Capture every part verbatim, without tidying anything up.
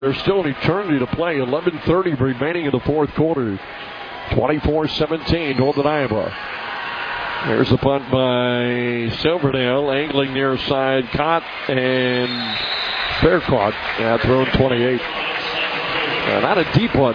There's still an eternity to play. eleven thirty remaining in the fourth quarter. twenty-four seventeen, Northern Iowa. There's the punt by Silverdale. Angling near side, caught, and fair caught. Yeah, thrown twenty-eight. Uh, not a deep one,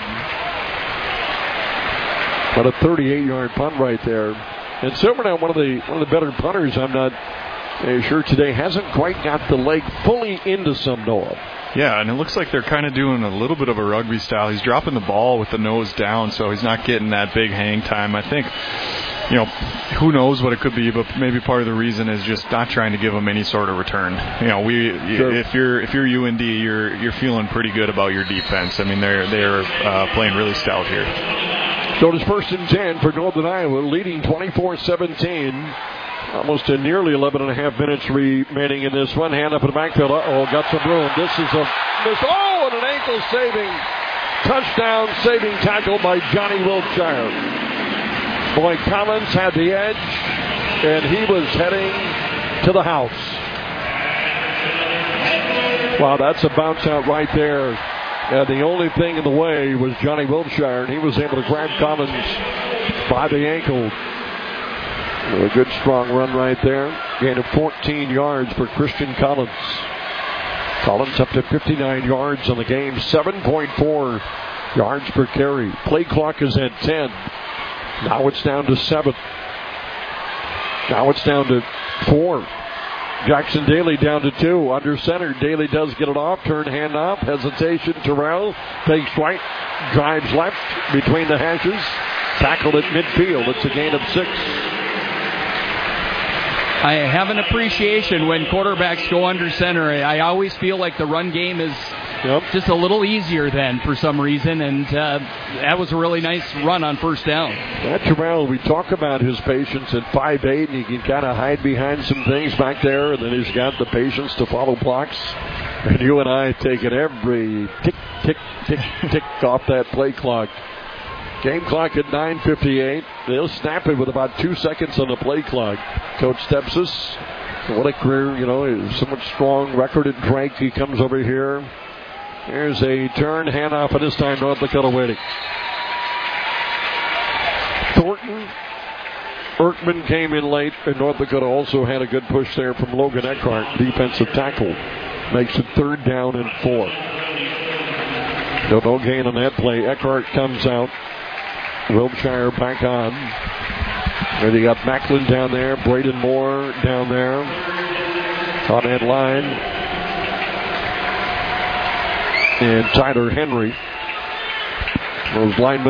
but a thirty-eight-yard punt right there. And Silverdale, one of the one of the better punters, I'm not uh, sure today, hasn't quite got the leg fully into some Noah. Yeah, and it looks like they're kind of doing a little bit of a rugby style. He's dropping the ball with the nose down, so he's not getting that big hang time. I think, you know, who knows what it could be, but maybe part of the reason is just not trying to give him any sort of return. You know, we sure. if you're if you're U N D, you're you're feeling pretty good about your defense. I mean, they're they're uh, playing really stout here. So it's first and ten for Northern Iowa, leading twenty-four seventeen. Almost a nearly eleven and a half minutes remaining in this one. Hand up in the backfield. Uh-oh, got some room. This is a miss. Oh, and an ankle-saving, touchdown-saving tackle by Johnny Wiltshire. Boy, Collins had the edge, and he was heading to the house. Wow, that's a bounce out right there. And the only thing in the way was Johnny Wiltshire, and he was able to grab Collins by the ankle. A good strong run right there. Gain of fourteen yards for Christian Collins. Collins up to fifty-nine yards on the game. seven point four yards per carry. Play clock is at ten. Now it's down to seven. Now it's down to four. Jackson Daly down to two. Under center. Daly does get it off. Turn hand off. Hesitation. Terrell takes right. Drives left between the hashes. Tackled at midfield. It's a gain of six. I have an appreciation when quarterbacks go under center. I always feel like the run game is yep. just a little easier then for some reason, and uh, that was a really nice run on first down. That Terrell, we talk about his patience at five eight, and he can kind of hide behind some things back there, and then he's got the patience to follow blocks. And you and I take it every tick, tick, tick, tick off that play clock. Game clock at nine fifty-eight. They'll snap it with about two seconds on the play clock. Coach Stepsis, what a career, you know, so much strong record at Drake. He comes over here. There's a turn, handoff, and this time North Dakota waiting. Thornton, Erkman came in late, and North Dakota also had a good push there from Logan Eckhart, defensive tackle. Makes it third down and four. No, no gain on that play. Eckhart comes out. Wiltshire back on. And you got Macklin down there. Braden Moore down there on that line. And Tyler Henry. Those linemen.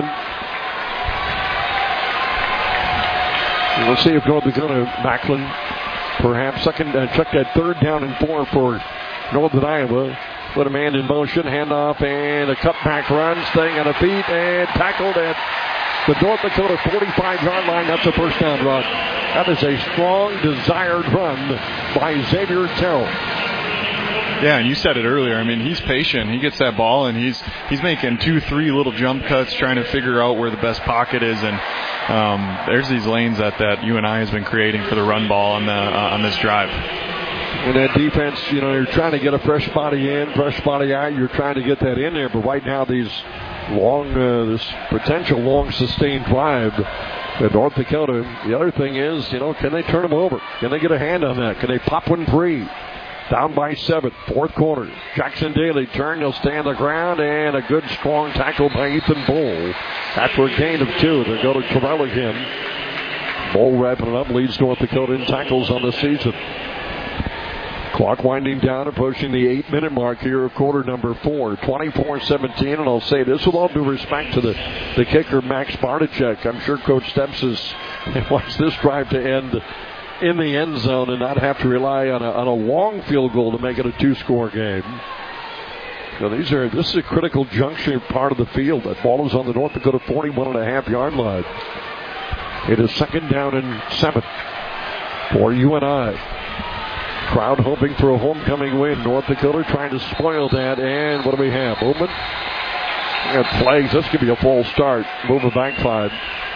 We'll see if North Dakota, Macklin, perhaps second, uh, check that third down and four for Northern Iowa. Put a man in motion, handoff, and a cutback run, staying on the feet, and tackled at the North Dakota forty-five-yard line. That's a first down run. That is a strong, desired run by Xavier Terrell. Yeah, and you said it earlier. I mean, he's patient. He gets that ball, and he's he's making two, three little jump cuts, trying to figure out where the best pocket is. And um, there's these lanes that, that U N I has been creating for the run ball on the uh, on this drive. And that defense, you know, you're trying to get a fresh body in, fresh body out. You're trying to get that in there. But right now, these long, uh, this potential long sustained drive at North Dakota. The other thing is, you know, can they turn them over? Can they get a hand on that? Can they pop one free? Down by seven, fourth quarter. Jackson Daly turn, he'll stay on the ground, and a good strong tackle by Ethan Bull. After a gain of two, they'll go to Terrell again. Bull wrapping it up, leads North Dakota in tackles on the season. Clock winding down, approaching the eight-minute mark here of quarter number four. twenty-four seventeen, and I'll say this with all due respect to the, the kicker, Max Bartachek. I'm sure Coach Steps has wants this drive to end in the end zone and not have to rely on a, on a long field goal to make it a two-score game. Now these are this is a critical junction part of the field. That ball is on the North Dakota forty-one and a half yard line. It is second down and seven for U N I. Crowd hoping for a homecoming win. North Dakota trying to spoil that. And what do we have? Movement. We got flags. This could be a false start. Moving back five.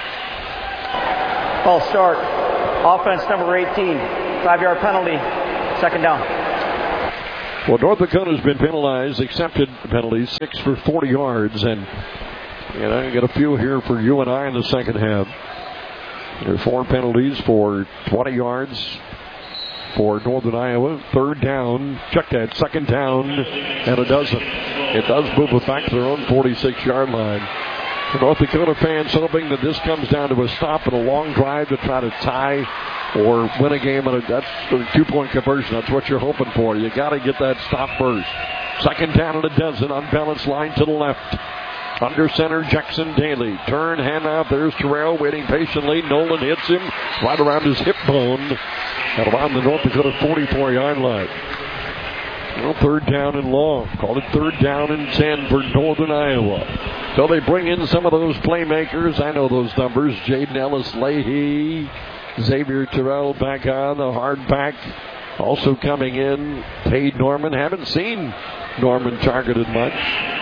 False start. Offense number eighteen. Five-yard penalty. Second down. Well, North Dakota's been penalized, accepted penalties, six for forty yards, and and I get a few here for U N I in the second half. There are four penalties for twenty yards for Northern Iowa. Third down, check that, second down, and a dozen. It does move it back to their own forty-six-yard line. The North Dakota fans hoping that this comes down to a stop and a long drive to try to tie or win a game. And that's a two-point conversion. That's what you're hoping for. You got to get that stop first. Second down and a dozen. Unbalanced line to the left. Under center, Jackson Daly. Turn, handoff. There's Terrell waiting patiently. Nolan hits him right around his hip bone at around the North Dakota forty-four-yard line. Well, third down and long. Called it third down and ten for Northern Iowa. So they bring in some of those playmakers. I know those numbers. Jaden Ellis Leahy, Xavier Terrell back on the hard back. Also coming in, Pade Norman. Haven't seen Norman targeted much.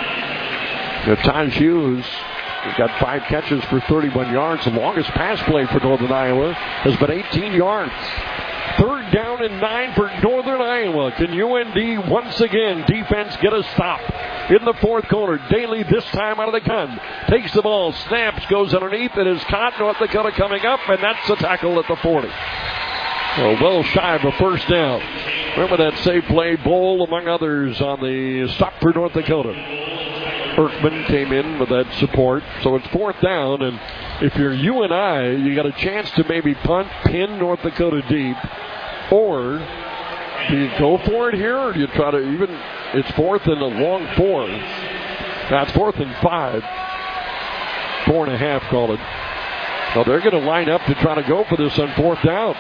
Taj Hughes got five catches for thirty-one yards. The longest pass play for Northern Iowa has been eighteen yards. Third down and nine for Northern Iowa. Can U N D once again defense get a stop in the fourth quarter? Daly this time out of the gun. Takes the ball, snaps, goes underneath. It is caught. North Dakota coming up, and that's a tackle at the forty. Well, well shy of a first down. Remember that save play, Bowl among others on the stop for North Dakota. Erkman came in with that support. So it's fourth down, and if you're U N I, you got a chance to maybe punt, pin North Dakota deep, or do you go for it here, or do you try to even, it's fourth and a long four. That's fourth and five. Four and a half, call it. So they're going to line up to try to go for this on fourth down.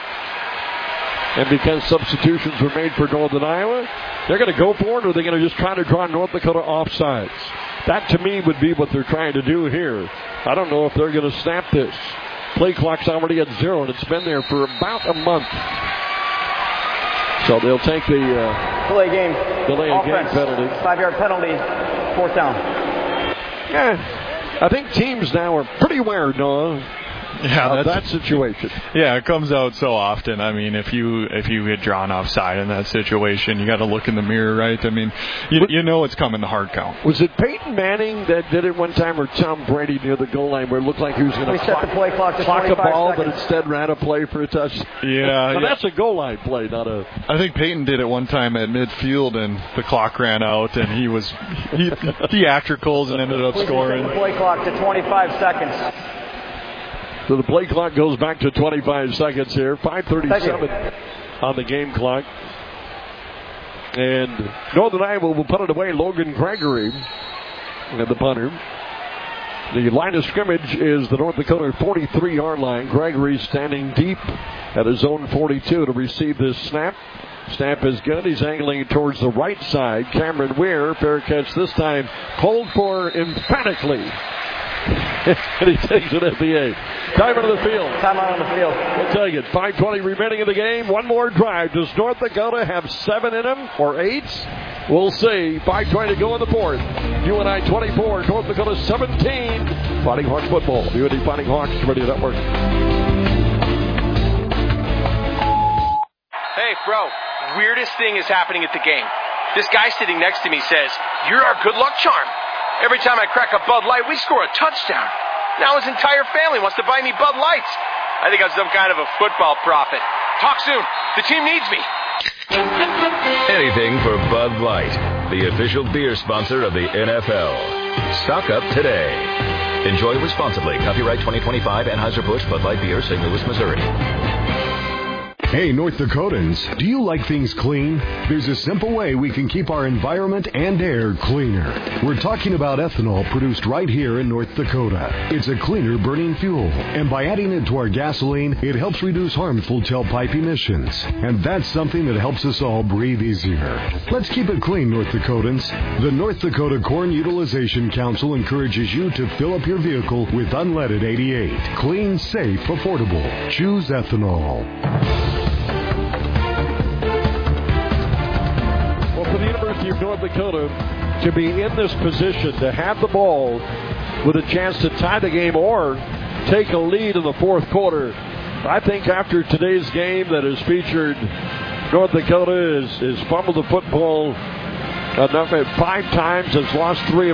And because substitutions were made for Northern Iowa, they're going to go for it, or are they going to just try to draw North Dakota offsides? That, to me, would be what they're trying to do here. I don't know if they're going to snap this. Play clock's already at zero, and it's been there for about a month. So they'll take the uh, delay game, delay game penalty. Five-yard penalty, fourth down. Yeah, I think teams now are pretty aware, Noah. Yeah, of that situation. Yeah, it comes out so often. I mean, if you if you get drawn offside in that situation, you got to look in the mirror, right? I mean, you, you know it's coming the hard count. Was it Peyton Manning that did it one time, or Tom Brady near the goal line, where it looked like he was going to clock, the play clock to clock a ball, seconds. but instead ran a play for a touch? Yeah, so yeah. That's a goal line play, not a. I think Peyton did it one time at midfield, and the clock ran out, and he was he, theatricals and ended up Please scoring. The play clock to twenty-five seconds. So the play clock goes back to twenty-five seconds here. five thirty-seven on the game clock. And Northern Iowa will put it away. Logan Gregory, the punter. The line of scrimmage is the North Dakota forty-three-yard line. Gregory standing deep at his own forty-two to receive this snap. Snap is good. He's angling towards the right side. Cameron Weir, fair catch this time, pulled for emphatically. And he takes it at the eight. Time out of the field. Time out on the field. We'll take it. five twenty remaining in the game. One more drive. Does North Dakota have seven in them or eight? We'll see. five twenty to go in the fourth. U N I twenty-four, North Dakota seventeen. Fighting Hawks football. U N I Fighting Hawks Radio Network. Hey, bro. Weirdest thing is happening at the game. This guy sitting next to me says, "You're our good luck charm. Every time I crack a Bud Light, we score a touchdown. Now his entire family wants to buy me Bud Lights. I think I'm some kind of a football prophet. Talk soon. The team needs me." Anything for Bud Light, the official beer sponsor of the N F L. Stock up today. Enjoy responsibly. Copyright twenty twenty-five Anheuser-Busch Bud Light Beer, Saint Louis, Missouri. Hey, North Dakotans, do you like things clean? There's a simple way we can keep our environment and air cleaner. We're talking about ethanol produced right here in North Dakota. It's a cleaner burning fuel, and by adding it to our gasoline, it helps reduce harmful tailpipe emissions. And that's something that helps us all breathe easier. Let's keep it clean, North Dakotans. The North Dakota Corn Utilization Council encourages you to fill up your vehicle with unleaded eighty-eight. Clean, safe, affordable. Choose ethanol. For the University of North Dakota to be in this position, to have the ball with a chance to tie the game or take a lead in the fourth quarter, I think after today's game that has featured North Dakota has, has fumbled the football enough at five times, has lost three